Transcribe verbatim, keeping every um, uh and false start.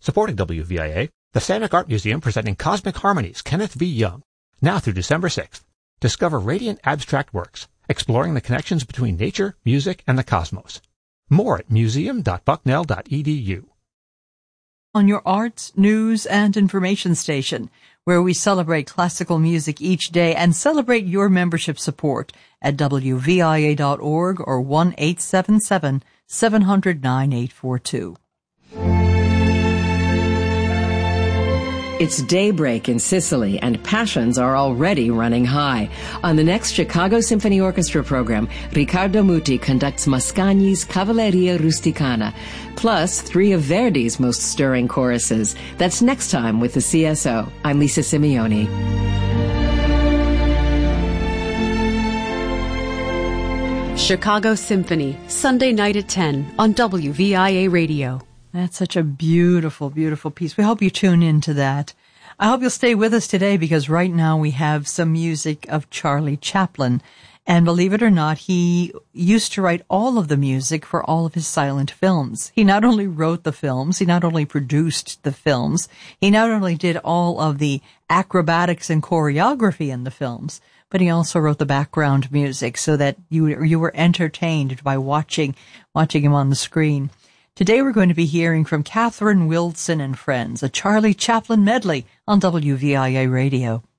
Supporting W V I A, the Samick Art Museum presenting Cosmic Harmonies, Kenneth V. Young, now through December sixth. Discover radiant abstract works, exploring the connections between nature, music, and the cosmos. More at museum dot bucknell dot e d u. On your arts, news, and information station, where we celebrate classical music each day and celebrate your membership support at w v i a dot org or one eight seven seven, seven hundred, nine eight four two. It's daybreak in Sicily, and passions are already running high. On the next Chicago Symphony Orchestra program, Riccardo Muti conducts Mascagni's Cavalleria Rusticana, plus three of Verdi's most stirring choruses. That's next time with the C S O. I'm Lisa Simeone. Chicago Symphony, Sunday night at ten on W V I A Radio. That's such a beautiful, beautiful piece. We hope you tune into that. I hope you'll stay with us today because right now we have some music of Charlie Chaplin. And believe it or not, he used to write all of the music for all of his silent films. He not only wrote the films, he not only produced the films, he not only did all of the acrobatics and choreography in the films, but he also wrote the background music so that you you were entertained by watching watching him on the screen. Today we're going to be hearing from Catherine Wilson and Friends, a Charlie Chaplin medley on W V I A Radio.